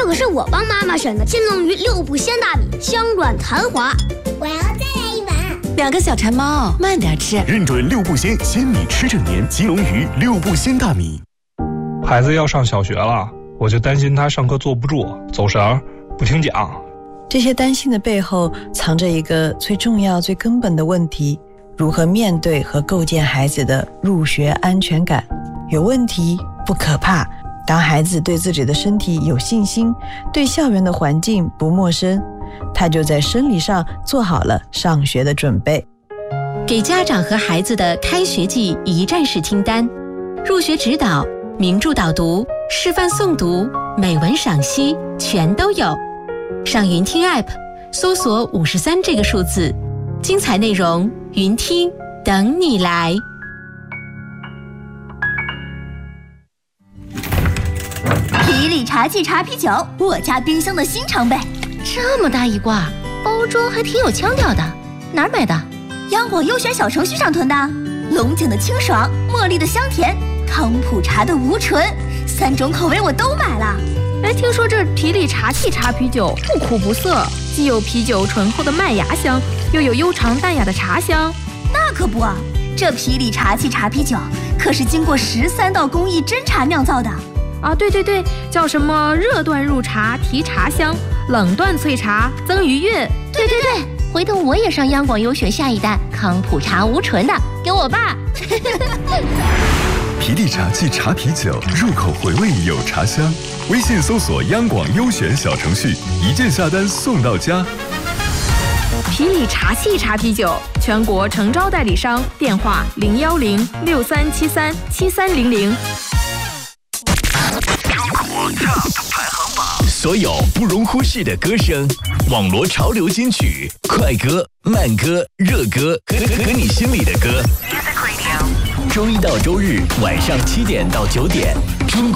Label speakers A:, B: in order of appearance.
A: 可是我帮妈妈选的金龙鱼6步鲜大米，香软弹滑。
B: 我要再来一碗。
C: 2个小馋猫，慢点吃。
D: 认准6步鲜，鲜米吃整年。金龙鱼6步鲜大米。
E: 孩子要上小学了，我就担心他上课坐不住，走神，不听讲。
F: 这些担心的背后，藏着一个最重要、最根本的问题：如何面对和构建孩子的入学安全感。有问题不可怕，当孩子对自己的身体有信心，对校园的环境不陌生，他就在生理上做好了上学的准备。
G: 给家长和孩子的开学季一站式听单，入学指导、名著导读、示范诵读、美文赏析全都有。上云听 App 搜索53这个数字，精彩内容云听等你来。
H: 皮里茶气茶啤酒，我家冰箱的新常备。
I: 这么大一挂，包装还挺有腔调的，哪儿买的？
H: 央广优选小程序上囤的。龙井的清爽，茉莉的香甜，康普茶的无醇，3种口味我都买了。
J: 哎，听说这皮里茶气茶啤酒不苦不涩，既有啤酒醇厚的麦芽香，又有悠长淡雅的茶香。
H: 那可不，这皮里茶气茶啤酒可是经过13道工艺真茶酿造的。
J: 啊，对，叫什么热断入茶提茶香，冷断萃茶增余韵。
I: 对，回头我也上央广优选下一单康普茶无醇的，给我爸。
K: 皮里茶气茶啤酒，入口回味有茶香。微信搜索央广优选小程序，一键下单送到家。
J: 皮里茶气茶啤酒，全国诚招代理商，电话01063737300。
L: 中国 Top 排行榜，所有不容忽视的歌声，网罗潮流金曲、快歌、慢歌、热歌和你心里的歌。周一到周日晚上7点到9点